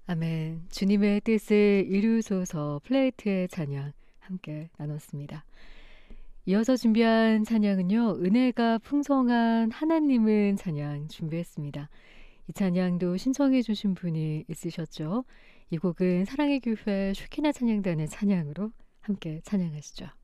아멘. 주님의 뜻을 이루소서 플레이트의 찬양 함께 나눴습니다. 이어서 준비한 찬양은요. 은혜가 풍성한 하나님은 찬양 준비했습니다. 이 찬양도 신청해 주신 분이 있으셨죠. 이 곡은 사랑의 교회 슈키나 찬양단의 찬양으로 함께 찬양하시죠.